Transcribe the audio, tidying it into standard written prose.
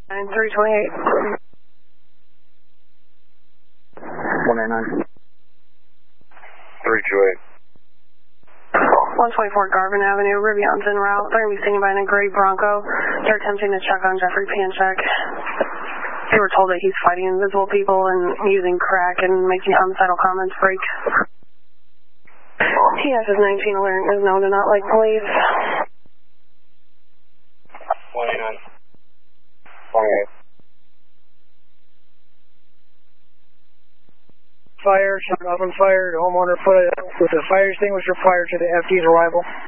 328. 189. 328. 124 Garvin Avenue, Rivion's en route. They're going to be seen by a gray Bronco. They're attempting to check on Jeffrey Panchek. They were told that he's fighting invisible people and using crack and making homicidal comments. Break. TS's 19 alert is known to not like police. 189. 28. Fire, shot open fire, the homeowner put it with a fire extinguisher prior to the FD's arrival.